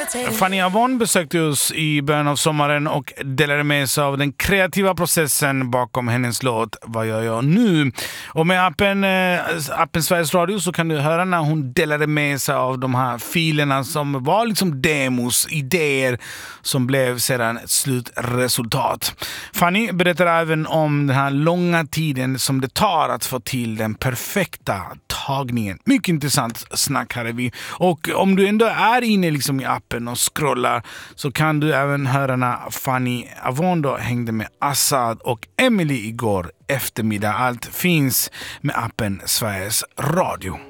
Fanny Avon besökte oss i början av sommaren och delade med sig av den kreativa processen bakom hennes låt Vad gör jag nu? Och med appen Sveriges Radio så kan du höra när hon delade med sig av de här filerna som var liksom demos, idéer som blev sedan ett slutresultat. Fanny berättar även om den här långa tiden som det tar att få till den perfekta tagningen. Mycket intressant snack här är vi. Och om du ändå är inne liksom i appen och scrollar så kan du även höra när Fanny Avon då hängde med Assad och Emily igår eftermiddag. Allt finns med appen Sveriges Radio.